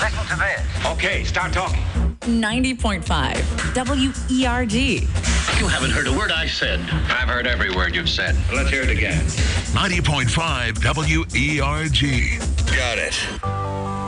Listen to this. Okay, start talking. 90.5 WERD. You haven't heard a word I said. I've heard every word you've said. Let's hear it again. 90.5 WERD. Got it.